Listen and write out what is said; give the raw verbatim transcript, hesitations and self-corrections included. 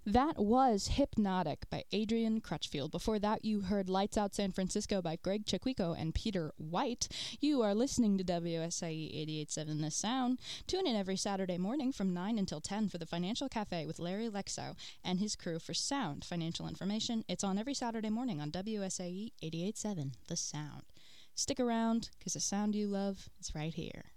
That was Hypnotic by Adrian Crutchfield. Before that, you heard Lights Out San Francisco by Greg Chiquico and Peter White. You are listening to W S I E eighty-eight point seven The Sound. Tune in every Saturday morning from nine until ten for the Financial Cafe with Larry Lexow and his crew for sound financial information. It's on every Saturday morning on W S I E eighty-eight point seven The Sound. Stick around, because the sound you love is right here.